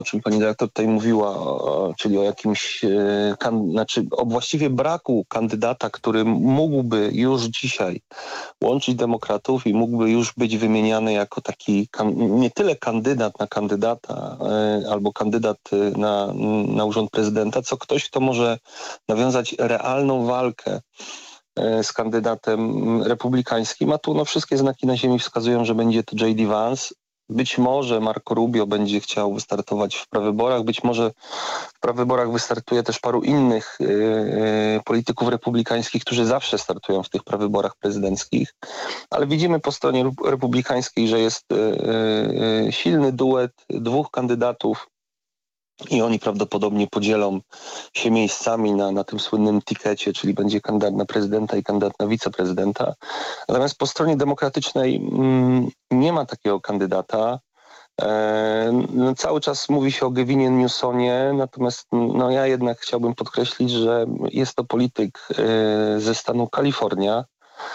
o czym pani dyrektor tutaj mówiła, czyli o jakimś, znaczy o właściwie braku kandydata, który mógłby już dzisiaj łączyć demokratów i mógłby już być wymieniany jako taki nie tyle kandydat na kandydata albo kandydat na urząd prezydenta, co ktoś, kto może nawiązać realną walkę z kandydatem republikańskim, a tu no, wszystkie znaki na ziemi wskazują, że będzie to J.D. Vance. Być może Marco Rubio będzie chciał wystartować w prawyborach, być może w prawyborach wystartuje też paru innych polityków republikańskich, którzy zawsze startują w tych prawyborach prezydenckich, ale widzimy po stronie republikańskiej, że jest silny duet dwóch kandydatów i oni prawdopodobnie podzielą się miejscami na tym słynnym tikecie, czyli będzie kandydat na prezydenta i kandydat na wiceprezydenta. Natomiast po stronie demokratycznej nie ma takiego kandydata. No, cały czas mówi się o Gavinie Newsonie, natomiast no, ja jednak chciałbym podkreślić, że jest to polityk ze stanu Kalifornia.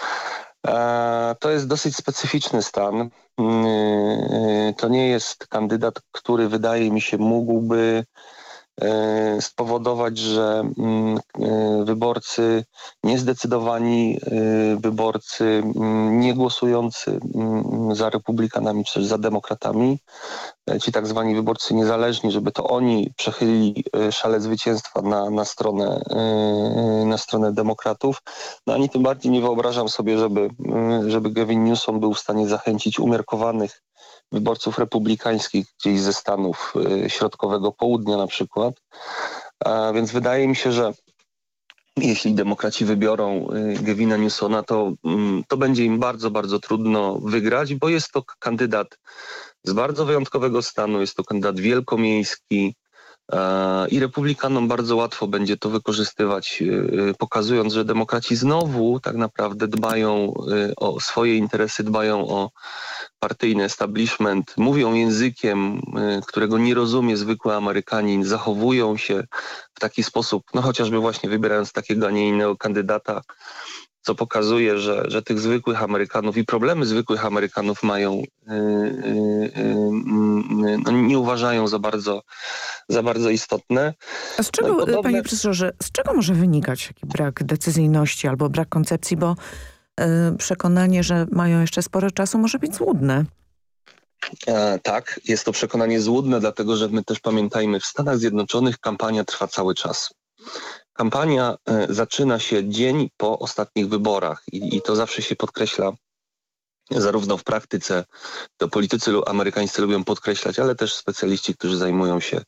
To jest dosyć specyficzny stan. To nie jest kandydat, który wydaje mi się mógłby spowodować, że wyborcy niezdecydowani, wyborcy nie głosujący za republikanami czy też za demokratami, ci tak zwani wyborcy niezależni, żeby to oni przechylili szale zwycięstwa na stronę demokratów. No ani tym bardziej nie wyobrażam sobie, żeby Gavin Newsom był w stanie zachęcić umiarkowanych wyborców republikańskich gdzieś ze Stanów środkowego południa na przykład. Więc wydaje mi się, że jeśli demokraci wybiorą Gavina Newsona, to będzie im bardzo, bardzo trudno wygrać, bo jest to kandydat z bardzo wyjątkowego stanu, jest to kandydat wielkomiejski i republikanom bardzo łatwo będzie to wykorzystywać, pokazując, że demokraci znowu tak naprawdę dbają o swoje interesy, dbają o partyjny establishment, mówią językiem, którego nie rozumie zwykły Amerykanin, zachowują się w taki sposób, no chociażby właśnie wybierając takiego, a nie innego kandydata, co pokazuje, że tych zwykłych Amerykanów i problemy zwykłych Amerykanów mają, no, nie uważają za bardzo istotne. A z czego, panie profesorze, z czego może wynikać taki brak decyzyjności albo brak koncepcji, bo przekonanie, że mają jeszcze sporo czasu, może być złudne. Tak, jest to przekonanie złudne, dlatego że my też pamiętajmy, w Stanach Zjednoczonych kampania trwa cały czas. Kampania zaczyna się dzień po ostatnich wyborach i to zawsze się podkreśla zarówno w praktyce, to politycy amerykańscy lubią podkreślać, ale też specjaliści, którzy zajmują się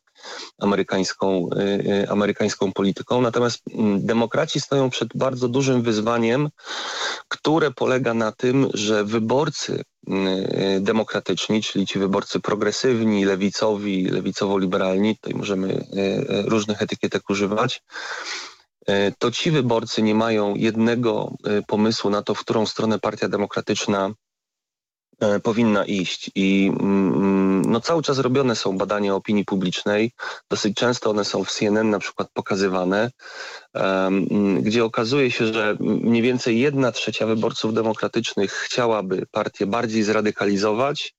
amerykańską polityką. Natomiast demokraci stoją przed bardzo dużym wyzwaniem, które polega na tym, że wyborcy demokratyczni, czyli ci wyborcy progresywni, lewicowi, lewicowo-liberalni, tutaj możemy różnych etykietek używać, to ci wyborcy nie mają jednego pomysłu na to, w którą stronę Partia Demokratyczna powinna iść. I no, cały czas robione są badania opinii publicznej. Dosyć często one są w CNN na przykład pokazywane, gdzie okazuje się, że mniej więcej 1/3 wyborców demokratycznych chciałaby partię bardziej zradykalizować.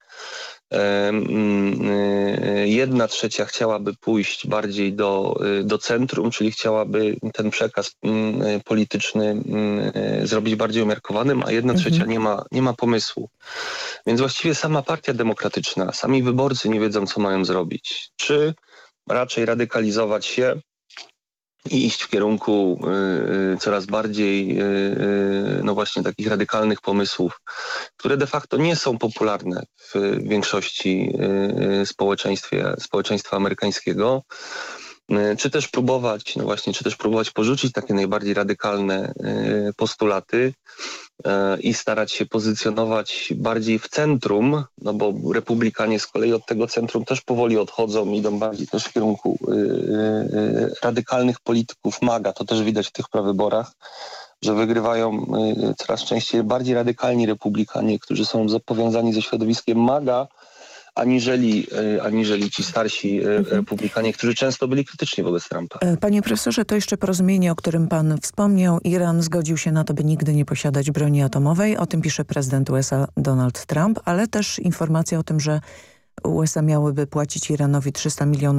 1/3 chciałaby pójść bardziej do centrum, czyli chciałaby ten przekaz polityczny zrobić bardziej umiarkowanym, a 1/3 nie ma pomysłu. Więc właściwie sama Partia Demokratyczna, sami wyborcy nie wiedzą, co mają zrobić. Czy raczej radykalizować się i iść w kierunku coraz bardziej no właśnie takich radykalnych pomysłów, które de facto nie są popularne w większości społeczeństwa amerykańskiego, czy też próbować porzucić takie najbardziej radykalne postulaty i starać się pozycjonować bardziej w centrum, no bo republikanie z kolei od tego centrum też powoli odchodzą, idą bardziej też w kierunku radykalnych polityków MAGA. To też widać w tych prawyborach, że wygrywają coraz częściej bardziej radykalni republikanie, którzy są powiązani ze środowiskiem MAGA, aniżeli ci starsi republikanie, którzy często byli krytyczni wobec Trumpa. Panie profesorze, to jeszcze porozumienie, o którym pan wspomniał. Iran zgodził się na to, by nigdy nie posiadać broni atomowej. O tym pisze prezydent USA Donald Trump, ale też informacja o tym, że USA miałyby płacić Iranowi 300 milionów